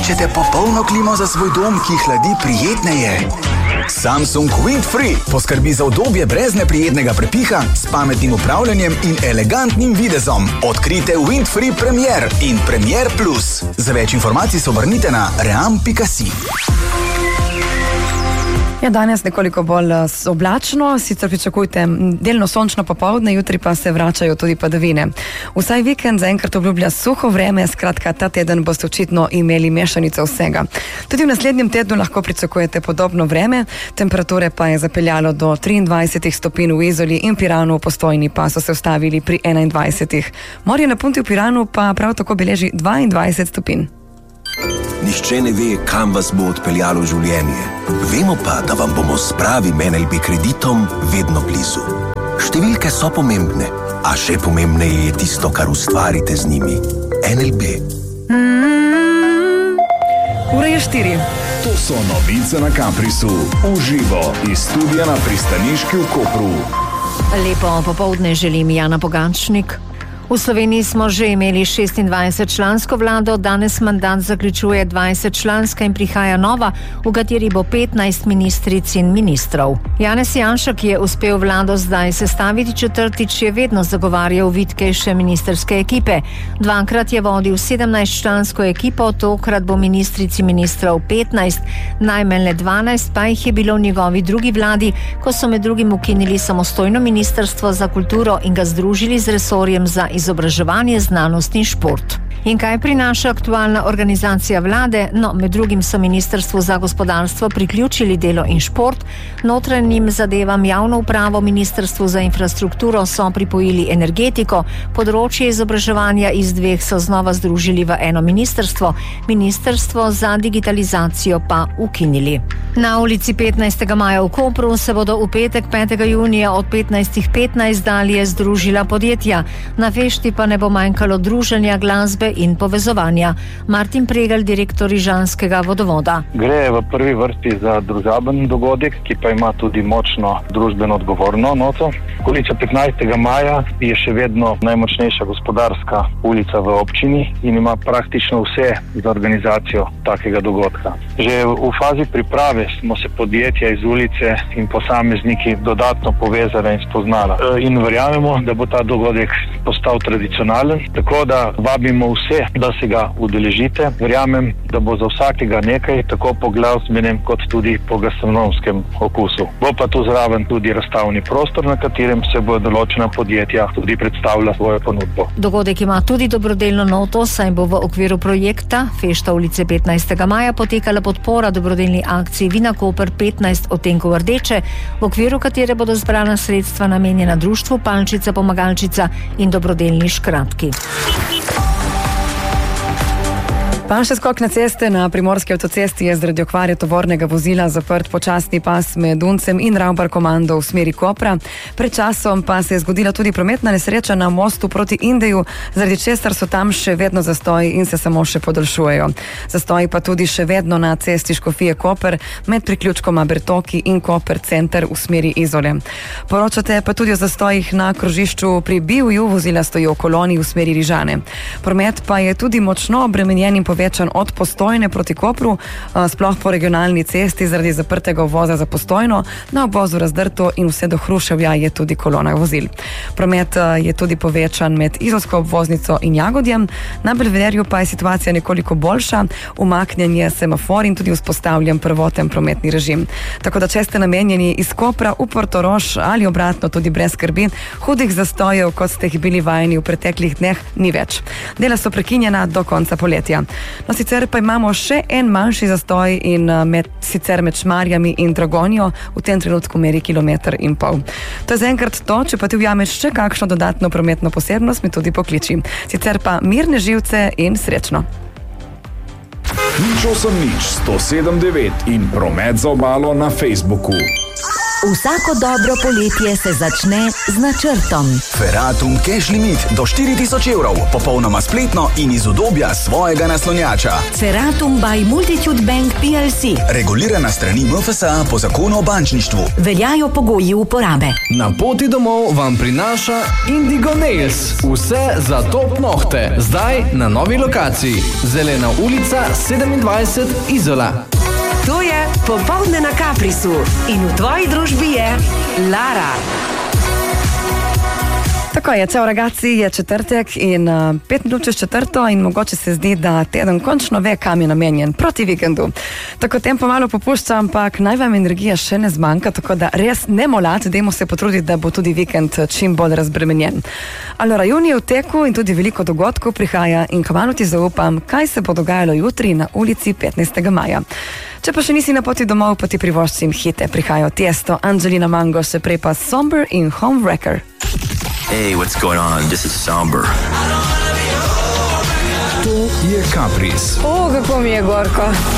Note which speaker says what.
Speaker 1: Iščete popolno klimo za svoj dom, ki hladi prijetneje? Samsung Windfree poskrbi za udobje brez neprijetnega prepiha, s pametnim upravljanjem in elegantnim videzom. Odkrite Windfree Premier in Premier Plus. Za več informacij se obrnite na ream.si.
Speaker 2: Ja, danes nekoliko bolj oblačno, sicer pričakujte delno sončno popoldne, jutri pa se vračajo tudi padavine. Vsaj vikend zaenkrat obljublja suho vreme, skratka ta teden boste očitno imeli mešanico vsega. Tudi v naslednjem tednu lahko pričakujete podobno vreme, temperature pa je zapeljalo do 23 stopinj v Izoli in Piranu, v Postojni pa so se ustavili pri 21. Morje na Punti v Piranu pa prav tako beleži 22 stopinj.
Speaker 3: Nihče ne ve, kam vas bo odpeljalo življenje. Vemo pa, da vam bomo s pravim NLB kreditom vedno blizu. Številke so pomembne, a še pomembneje je tisto, kar ustvarite z njimi. NLB.
Speaker 2: Ura je 4.
Speaker 4: To so novice na Caprisu. Uživo iz studia na pristaniški v Kopru.
Speaker 5: Lepo popoldne želim, Jana Pogačnik. V Sloveniji smo že imeli 26-člansko vlado, danes mandat zaključuje 20-članska in prihaja nova, v kateri bo 15 ministric in ministrov. Janez Janša, ki je uspel vlado zdaj sestaviti četrtič, je vedno zagovarjal vitkejše ministerske ekipe. Dvakrat je vodil 17-člansko ekipo, tokrat bo ministrici ministrov 15, najmanj le 12 pa jih je bilo v njegovi drugi vladi, ko so med drugim ukinili samostojno ministrstvo za kulturo in ga združili z resorjem za izobraževanje, znanost in šport. In kaj prinaša aktualna organizacija vlade? No, med drugim so Ministrstvu za gospodarstvo priključili delo in šport, notranjim zadevam javno upravo, Ministrstvu za infrastrukturo so pripojili energetiko, področje izobraževanja iz dveh so znova združili v eno ministrstvo, Ministrstvo za digitalizacijo pa ukinili. Na ulici 15. maja v Kopru se bodo v petek 5. junija od 15:15 dalje združila podjetja. Na fešti pa ne bo manjkalo druženja, glasbe in povezovanja. Martin Pregelj, direktor Rižanskega vodovoda.
Speaker 6: Gre v prvi vrsti za družaben dogodek, ki pa ima tudi močno družbeno odgovorno noto. Ulica 15. maja je še vedno najmočnejša gospodarska ulica v občini in ima praktično vse za organizacijo takega dogodka. Že v fazi priprave smo se podjetja iz ulice in posamezniki dodatno povezali in spoznali. In verjamemo, da bo ta dogodek postal tradicionalen, tako da vabimo vse, da se ga udeležite. Verjamem, da bo za vsakega nekaj, tako po glasbenem kot tudi po gastronomskem okusu. Bo pa tu zraven tudi razstavni prostor, na katerem se bodo določena podjetja tudi predstavila svojo ponudbo.
Speaker 5: Dogodek ima tudi dobrodelno noto, saj bo v okviru projekta Fešta ulice 15. maja potekala podpora dobrodelni akciji Vina Koper 15 odtenkov rdeče, v okviru katere bodo zbrana sredstva namenjena društvu Palčica Pomagalčica in dobrodelni škratki.
Speaker 2: Pa še skok na ceste. Na primorski avtocesti je zaradi okvare tovornega vozila zaprt počasni pas med Duncem in Ravbar komando v smeri Kopra. Pred časom pa se je zgodila tudi prometna nesreča na mostu proti Indeju, zaradi česar so tam še vedno zastoji in se samo še podaljšujejo. Zastoji pa tudi še vedno na cesti Škofije Koper med priključkoma Bertoki in Koper center v smeri Izole. Poročate pa tudi o zastojih na krožišču pri Bivju, vozila stojijo v koloni v smeri Rižane. Promet pa je tudi močno obremenjen in povečan od Postojne proti Kopru, sploh po regionalni cesti zaradi zaprtega uvoza za Postojno, na obvozu Razdrto in vse do Hruševja je tudi kolona vozil. Promet je tudi povečan med Izolsko obvoznico in Jagodjem, na Belvederju pa je situacija nekoliko boljša, umaknjen je semafor in tudi vzpostavljen prvoten prometni režim. Tako da če ste namenjeni iz Kopra v Portorož ali obratno tudi brez skrbi, hudih zastojev, kot ste jih bili vajeni v preteklih dneh, ni več. Dela so prekinjena do konca poletja. No, sicer pa imamo še en manjši zastoj in sicer med Šmarjami in Dragonjo v tem trenutku meri 1,5 kilometra. To je zaenkrat to, če pa ti ujameš še kakšno dodatno prometno posebnost, mi tudi pokliči. Sicer pa mirne živce in srečno.
Speaker 4: Nič 8 nič 107 9 in promet za obalo na Facebooku.
Speaker 7: Vsako dobro poletje se začne z načrtom.
Speaker 1: Ferratum Cash Limit do 4000 evrov, popolnoma spletno in iz udobja svojega naslonjača.
Speaker 7: Ferratum by Multitude Bank PLC.
Speaker 1: Regulirana strani MFSA po zakonu o bančništvu.
Speaker 7: Veljajo pogoji uporabe.
Speaker 8: Na poti domov vam prinaša Indigo Nails. Vse za top nohte. Zdaj na novi lokaciji. Zelena ulica 27 Izola.
Speaker 9: To je Popoldne na Kaprisu in v tvoji družbi je Lara.
Speaker 2: Tako je, čau ragazzi, je četrtek in 5 minut čez četrto in mogoče se zdi, da teden končno ve, kam je namenjen, proti vikendu. Tako tempo malo popušča, ampak naj vam energija še ne zmanjka, tako da res ne molat, dajmo se potruditi, da bo tudi vikend čim bolj razbremenjen. Alora, junij je v teku in tudi veliko dogodkov prihaja in kmalu ti zaupam, kaj se bo dogajalo jutri na ulici 15. maja. Če pa še nisi na poti domov, pa ti privoščim hite. Prihajajo Tiesto, Angelina Mango, še prej pa Somber in Homewrecker.
Speaker 10: Hey, what's going on? This is Somber.
Speaker 4: To je Kapris.
Speaker 2: O, kako mi je gorko.